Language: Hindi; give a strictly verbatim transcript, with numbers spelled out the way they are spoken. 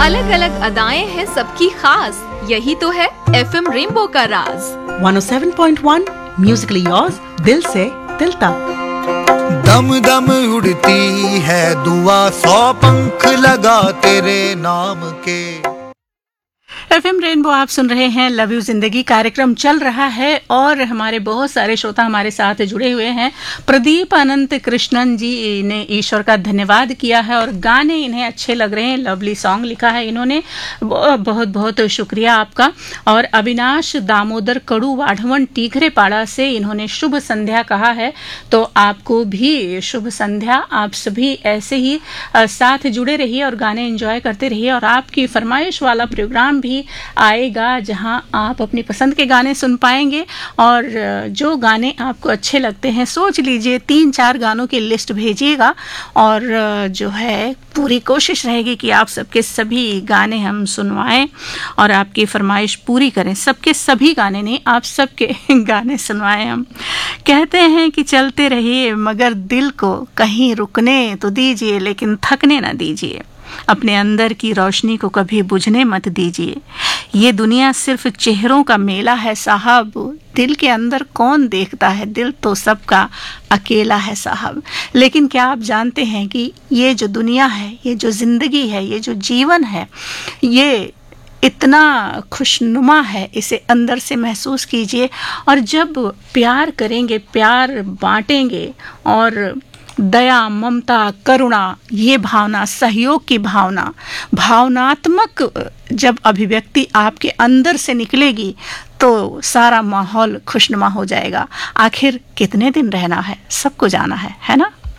अलग अलग अदाएं हैं सबकी खास, यही तो है एफएम रेनबो का राज। One O seven point one Musically yours, दिल से दिल तक। दम दम उड़ती है दुआ, सौ पंख लगा तेरे नाम के। एफएम रेनबो आप सुन रहे हैं, लव यू जिंदगी कार्यक्रम चल रहा है और हमारे बहुत सारे श्रोता हमारे साथ जुड़े हुए हैं। प्रदीप अनंत कृष्णन जी ने ईश्वर का धन्यवाद किया है और गाने इन्हें अच्छे लग रहे हैं, लवली सॉन्ग लिखा है इन्होंने, बहुत बहुत शुक्रिया आपका। और अविनाश दामोदर कड़ू वाढ़वन टीकरे पाड़ा से इन्होंने शुभ संध्या कहा है, तो आपको भी शुभ संध्या। आप सभी ऐसे ही साथ जुड़े रहिए और गाने एंजॉय करते रहिए, और आपकी फरमाइश वाला प्रोग्राम भी आएगा जहां आप अपनी पसंद के गाने सुन पाएंगे। और जो गाने आपको अच्छे लगते हैं सोच लीजिए, तीन चार गानों की लिस्ट भेजिएगा और जो है पूरी कोशिश रहेगी कि आप सबके सभी गाने हम सुनवाएं और आपकी फरमाइश पूरी करें। सबके सभी गाने नहीं, आप सबके गाने सुनवाएं। हम कहते हैं कि चलते रहिए मगर दिल को कहीं रुकने तो दीजिए, लेकिन थकने ना दीजिए। अपने अंदर की रोशनी को कभी बुझने मत दीजिए। ये दुनिया सिर्फ चेहरों का मेला है साहब, दिल के अंदर कौन देखता है, दिल तो सबका अकेला है साहब। लेकिन क्या आप जानते हैं कि ये जो दुनिया है, ये जो जिंदगी है, ये जो जीवन है, ये इतना खुशनुमा है, इसे अंदर से महसूस कीजिए। और जब प्यार करेंगे, प्यार बांटेंगे और दया, ममता, करुणा, ये भावना, सहयोग की भावना, भावनात्मक जब अभिव्यक्ति आपके अंदर से निकलेगी तो सारा माहौल खुशनुमा हो जाएगा। आखिर कितने दिन रहना है, सबको जाना है, है ना।